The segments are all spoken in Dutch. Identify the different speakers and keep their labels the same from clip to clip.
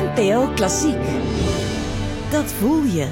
Speaker 1: NPO Klassiek. Dat voel je.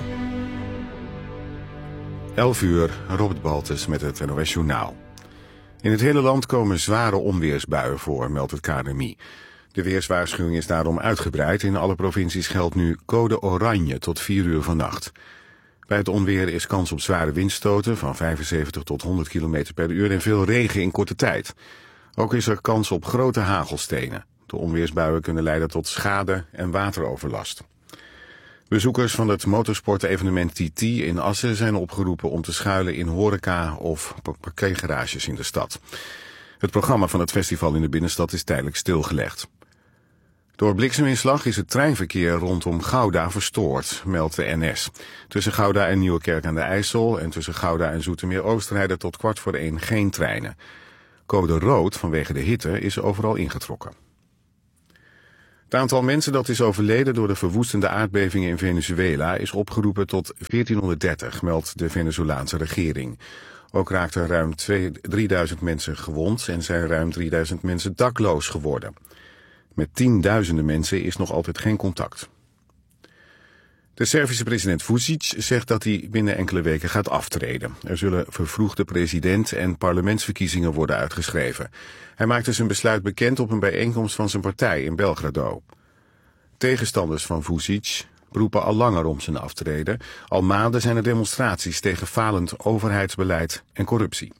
Speaker 2: 11 uur, Robert Baltus met het NOS Journaal. In het hele land komen zware onweersbuien voor, meldt het KNMI. De weerswaarschuwing is daarom uitgebreid. In alle provincies geldt nu code oranje tot 4 uur vannacht. Bij het onweer is kans op zware windstoten van 75 tot 100 km per uur en veel regen in korte tijd. Ook is er kans op grote hagelstenen. De onweersbuien kunnen leiden tot schade en wateroverlast. Bezoekers van het motorsportevenement TT in Assen zijn opgeroepen om te schuilen in horeca of parkeergarages in de stad. Het programma van het festival in de binnenstad is tijdelijk stilgelegd. Door blikseminslag is het treinverkeer rondom Gouda verstoord, meldt de NS. Tussen Gouda en Nieuwerkerk aan de IJssel en tussen Gouda en Zoetermeer-Oost rijden tot 1:15 geen treinen. Code rood vanwege de hitte is overal ingetrokken. Het aantal mensen dat is overleden door de verwoestende aardbevingen in Venezuela is opgeroepen tot 1430, meldt de Venezolaanse regering. Ook raakten ruim 3000 mensen gewond en zijn ruim 3000 mensen dakloos geworden. Met tienduizenden mensen is nog altijd geen contact. De Servische president Vučić zegt dat hij binnen enkele weken gaat aftreden. Er zullen vervroegde president- en parlementsverkiezingen worden uitgeschreven. Hij maakte zijn besluit bekend op een bijeenkomst van zijn partij in Belgrado. Tegenstanders van Vučić roepen al langer om zijn aftreden. Al maanden zijn er demonstraties tegen falend overheidsbeleid en corruptie.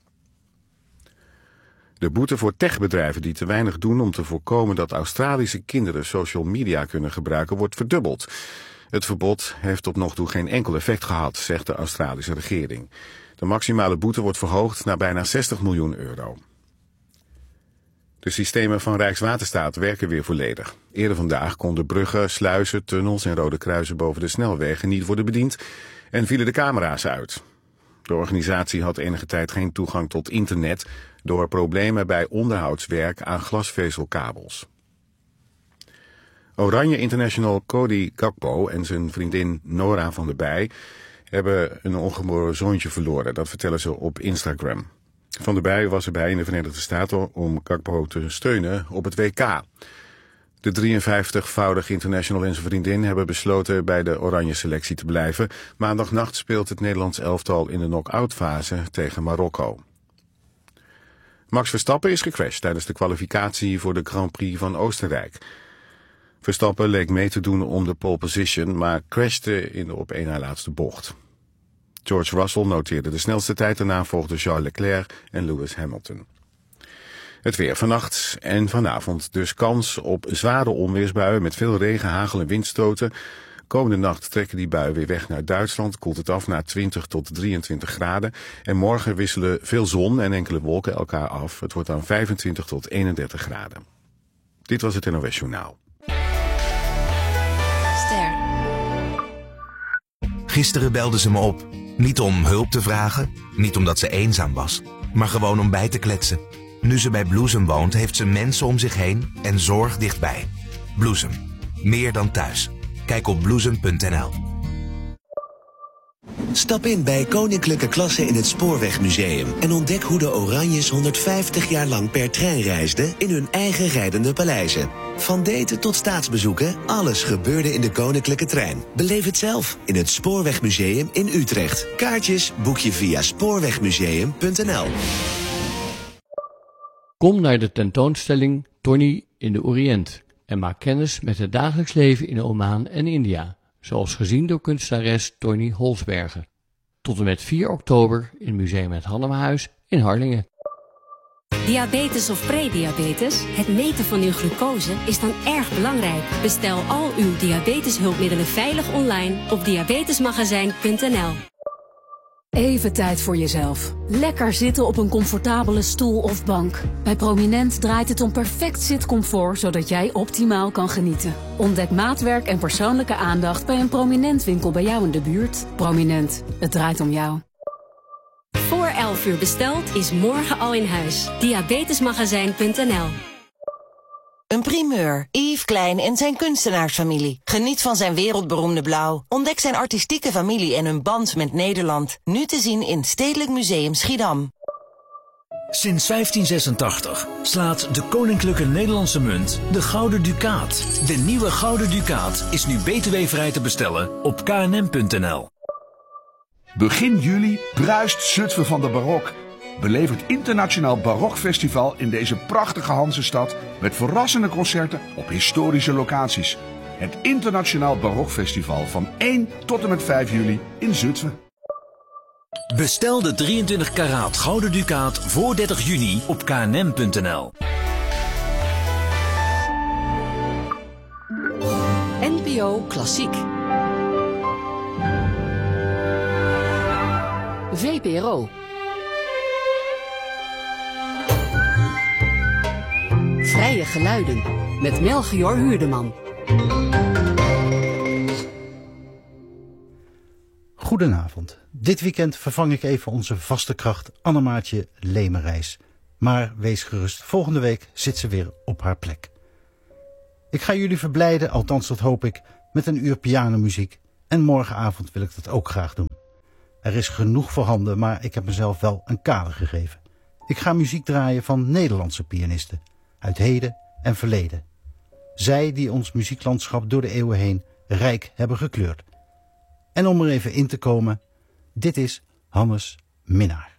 Speaker 2: De boete voor techbedrijven die te weinig doen om te voorkomen dat Australische kinderen social media kunnen gebruiken wordt verdubbeld. Het verbod heeft tot nog toe geen enkel effect gehad, zegt de Australische regering. De maximale boete wordt verhoogd naar bijna 60 miljoen euro. De systemen van Rijkswaterstaat werken weer volledig. Eerder vandaag konden bruggen, sluizen, tunnels en rode kruisen boven de snelwegen niet worden bediend en vielen de camera's uit. De organisatie had enige tijd geen toegang tot internet door problemen bij onderhoudswerk aan glasvezelkabels. Oranje International Cody Gakpo en zijn vriendin Nora van der Bij hebben een ongeboren zoontje verloren. Dat vertellen ze op Instagram. Van der Bij was erbij in de Verenigde Staten om Gakpo te steunen op het WK. De 53-voudige international en zijn vriendin hebben besloten bij de oranje selectie te blijven. Maandagnacht speelt het Nederlands elftal in de knock-out fase tegen Marokko. Max Verstappen is gecrashed tijdens de kwalificatie voor de Grand Prix van Oostenrijk. Verstappen leek mee te doen om de pole position, maar crashte in de op één na laatste bocht. George Russell noteerde de snelste tijd, daarna volgden Charles Leclerc en Lewis Hamilton. Het weer vannacht en vanavond dus kans op zware onweersbuien met veel regen, hagel en windstoten. Komende nacht trekken die buien weer weg naar Duitsland, koelt het af naar 20 tot 23 graden. En morgen wisselen veel zon en enkele wolken elkaar af. Het wordt dan 25 tot 31 graden. Dit was het NOS Journaal.
Speaker 3: Ster. Gisteren belde ze me op. Niet om hulp te vragen, niet omdat ze eenzaam was, maar gewoon om bij te kletsen. Nu ze bij Bloesem woont, heeft ze mensen om zich heen en zorg dichtbij. Bloesem. Meer dan thuis. Kijk op bloesem.nl.
Speaker 4: Stap in bij Koninklijke Klasse in het Spoorwegmuseum en ontdek hoe de Oranjes 150 jaar lang per trein reisden in hun eigen rijdende paleizen. Van daten tot staatsbezoeken, alles gebeurde in de Koninklijke Trein. Beleef het zelf in het Spoorwegmuseum in Utrecht. Kaartjes boek je via spoorwegmuseum.nl.
Speaker 5: Kom naar de tentoonstelling Tony in de Oriënt en maak kennis met het dagelijks leven in Oman en India, zoals gezien door kunstenares Tony Holsberger. Tot en met 4 oktober in Museum Het Hannemerhuis in Harlingen.
Speaker 6: Diabetes of prediabetes? Het meten van uw glucose is dan erg belangrijk. Bestel al uw diabeteshulpmiddelen veilig online op diabetesmagazijn.nl.
Speaker 7: Even tijd voor jezelf. Lekker zitten op een comfortabele stoel of bank. Bij Prominent draait het om perfect zitcomfort, zodat jij optimaal kan genieten. Ontdek maatwerk en persoonlijke aandacht bij een Prominent winkel bij jou in de buurt. Prominent, het draait om jou.
Speaker 6: Voor 11 uur besteld is morgen al in huis. Diabetesmagazijn.nl.
Speaker 8: Een primeur. Yves Klein en zijn kunstenaarsfamilie. Geniet van zijn wereldberoemde blauw. Ontdek zijn artistieke familie en hun band met Nederland. Nu te zien in Stedelijk Museum Schiedam.
Speaker 9: Sinds 1586 slaat de Koninklijke Nederlandse Munt de Gouden Ducaat. De nieuwe Gouden Ducaat is nu btw-vrij te bestellen op knm.nl.
Speaker 10: Begin juli bruist Zutphen van de barok. Beleef het Internationaal Barokfestival in deze prachtige Hansestad met verrassende concerten op historische locaties. Het Internationaal Barokfestival van 1 tot en met 5 juli in Zutphen.
Speaker 9: Bestel de 23 karaat Gouden Ducaat voor 30 juni op knm.nl.
Speaker 11: NPO Klassiek. VPRO. Vrije geluiden met Melchior Huurdeman.
Speaker 12: Goedenavond. Dit weekend vervang ik even onze vaste kracht Annemaartje Lemerijs. Maar wees gerust, volgende week zit ze weer op haar plek. Ik ga jullie verblijden, althans dat hoop ik, met een uur pianomuziek. En morgenavond wil ik dat ook graag doen. Er is genoeg voorhanden, maar ik heb mezelf wel een kader gegeven. Ik ga muziek draaien van Nederlandse pianisten, uit heden en verleden. Zij die ons muzieklandschap door de eeuwen heen rijk hebben gekleurd. En om er even in te komen, dit is Hannes Minnaar.